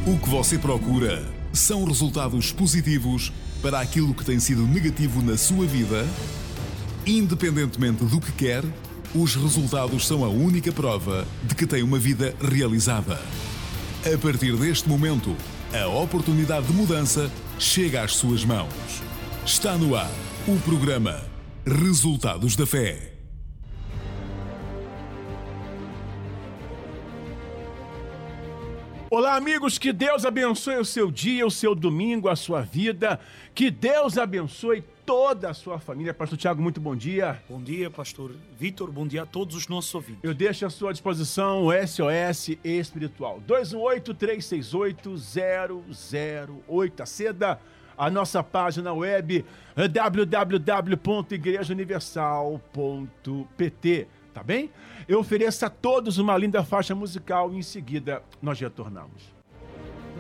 O que você procura são resultados positivos para aquilo que tem sido negativo na sua vida? Independentemente do que quer, os resultados são a única prova de que tem uma vida realizada. A partir deste momento, a oportunidade de mudança chega às suas mãos. Está no ar o programa Resultados da Fé. Olá, amigos, que Deus abençoe o seu dia, o seu domingo, a sua vida. Que Deus abençoe toda a sua família. Pastor Tiago, muito bom dia. Bom dia, pastor Vitor. Bom dia a todos os nossos ouvintes. Eu deixo à sua disposição o SOS Espiritual. 218-368-008. Aceda a nossa página web www.igrejauniversal.pt. Tá bem? Eu ofereço a todos uma linda faixa musical e em seguida nós retornamos.